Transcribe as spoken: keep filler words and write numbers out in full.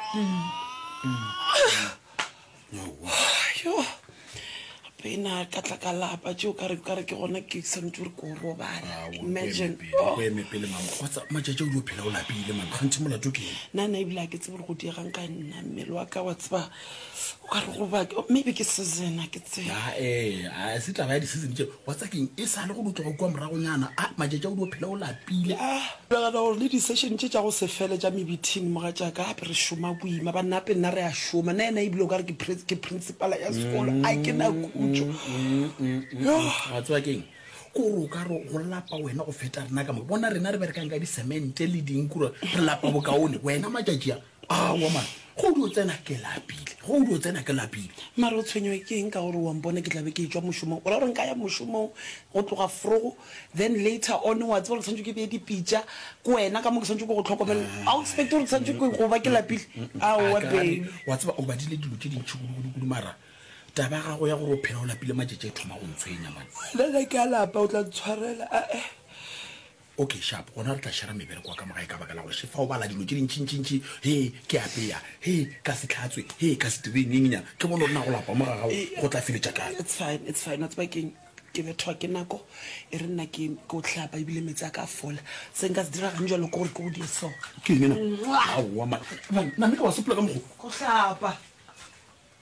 yo pena ka tla ka lapa tšeo ka re ka re ke gona ke santse re ko robala imagine go eme pele mama kgotsa matšatši o di o phela o lapile mama gantse molato ke nna nna ebile a ke tsebe re go diegang ka nna mmele wa ka wa tseba o ka re goba maybe ke season a ke tsebe ee a se taba ya di-season tšeo wa tsakeng e sa le go dutloga kua moragonyana a matšatši a o di o phela o lapile begana gore le di-session tše tša go se fele tša mebithing moga jaaka gape re šoma boima ba nnape nna re a šoma nna ena ebile o ka re ke principala ya sekolo a ke na kutso wa tseba keng kore o ka re go lapa wena go feta rena ka mo bona rena re berekang ka disemente le dinkura re lapa bokaone wena matšatši a awa man go di o tsena ke lapile go di o tsena ke lapile mare o tshwenywa ke eng ka gore wampone ke tlabe ke tswa mošomong o ra gore nka ya mošomong go tloga frogo then later on wa tseba gore ke santse ke beye dipitša ko wena ka mo ke santse ke go tlhokomela a o expect gore ke santse ke goba ke lapile aowa babe wa tseba o badile dilo tse dintšhi kudu mara taba gago ya gore o phela o lapile matšatši e thoma go ntshwenya man lena ke a lapa o tla ntshwarela ae okay sharp gona re tla shara mebereko wa ka magae ka baka la gore shefa o bala dilo tse dintšhintšintši he ke apeya he ka se tlhatswe he ka se tebenengnyana ke bone gore na go lapa mo gagago go tla feletša kale it's fine it's fine wa tseba keng ke bethwa ke nako e re nna ke o tlhapa ebile metsi a ka fola se nka se diragang jalo ke gore ke go die so ke ena aowa name ke wa sepela ka mogo go tlhapa